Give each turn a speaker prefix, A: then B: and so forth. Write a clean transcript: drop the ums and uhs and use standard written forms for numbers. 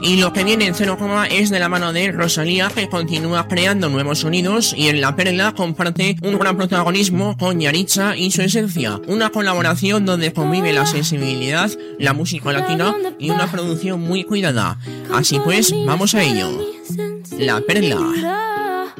A: Y lo que viene en 0, es de la mano de Rosalía, que continúa creando nuevos sonidos, y en La Perla comparte un gran protagonismo con Yaritza y Su Esencia, una colaboración donde convive la sensibilidad, la música latina y una producción muy cuidada. Así pues, vamos a ello. La Perla.